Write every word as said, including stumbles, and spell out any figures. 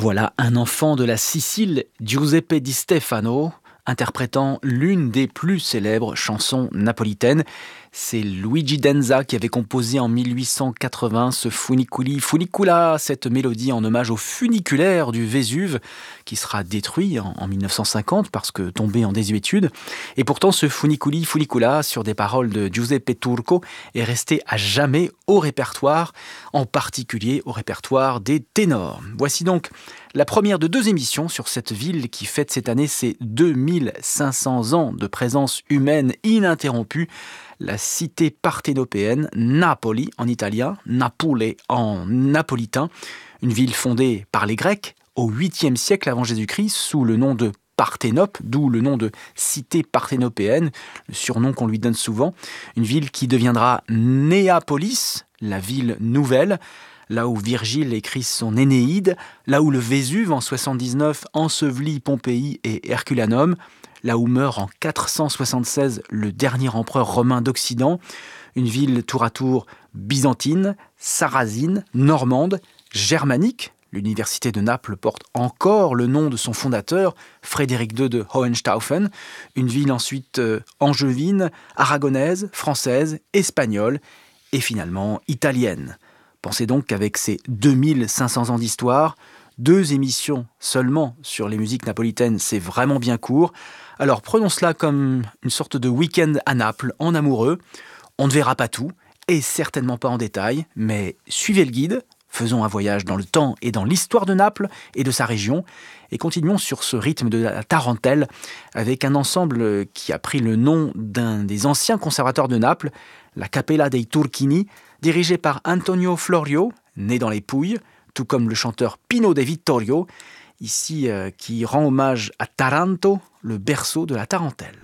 Voilà un enfant de la Sicile, Giuseppe Di Stefano, interprétant l'une des plus célèbres chansons napolitaines. C'est Luigi Denza qui avait composé en mille huit cent quatre-vingts ce Funiculi Funicula, cette mélodie en hommage au funiculaire du Vésuve qui sera détruit en, en mille neuf cent cinquante parce que tombé en désuétude. Et pourtant ce Funiculi Funicula sur des paroles de Giuseppe Turco est resté à jamais au répertoire, en particulier au répertoire des ténors. Voici donc la première de deux émissions sur cette ville qui fête cette année ses deux mille cinq cents ans de présence humaine ininterrompue, la cité parthénopéenne, Napoli en italien, Napole en napolitain, une ville fondée par les Grecs au huitième siècle avant Jésus-Christ sous le nom de Parthénope, d'où le nom de cité parthénopéenne, le surnom qu'on lui donne souvent, une ville qui deviendra Néapolis, la ville nouvelle, là où Virgile écrit son Énéide, là où le Vésuve en soixante-dix-neuf ensevelit Pompéi et Herculanum, là où meurt en quatre cent soixante-seize le dernier empereur romain d'Occident, une ville tour à tour byzantine, sarrasine, normande, germanique. L'université de Naples porte encore le nom de son fondateur, Frédéric deux de Hohenstaufen, une ville ensuite euh, angevine, aragonaise, française, espagnole et finalement italienne. Pensez donc qu'avec ces deux mille cinq cents ans d'histoire, deux émissions seulement sur les musiques napolitaines, c'est vraiment bien court. Alors prenons cela comme une sorte de week-end à Naples, en amoureux. On ne verra pas tout, et certainement pas en détail, mais suivez le guide, faisons un voyage dans le temps et dans l'histoire de Naples et de sa région, et continuons sur ce rythme de la tarentelle avec un ensemble qui a pris le nom d'un des anciens conservateurs de Naples, la Cappella dei Turchini, dirigée par Antonio Florio, né dans les Pouilles, tout comme le chanteur Pino de Vittorio, ici euh, qui rend hommage à Taranto, le berceau de la tarentelle.